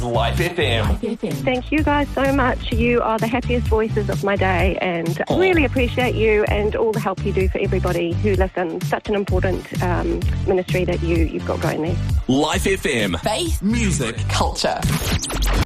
Life FM. Thank you guys so much. You are the happiest voices of my day, and I really appreciate you and all the help you do for everybody who listens. Such an important ministry that you've got going there. Life FM. Faith, music, culture.